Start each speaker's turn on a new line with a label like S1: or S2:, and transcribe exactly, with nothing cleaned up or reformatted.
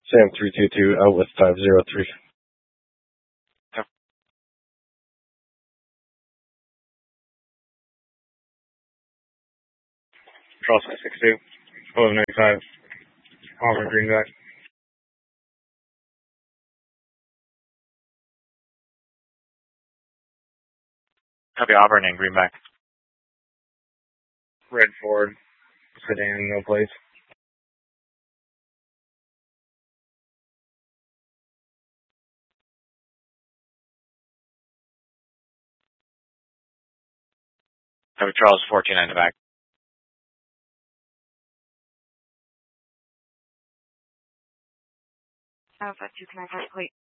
S1: Sam three two two, out with five zero three.
S2: Yep. Charles six six two, eleven ninety-five, Auburn Greenback. Copy Auburn and Greenback. Red Ford, sedan, no plates. Copy Charles fourteen in the back.
S3: Alpha two, can I have plate?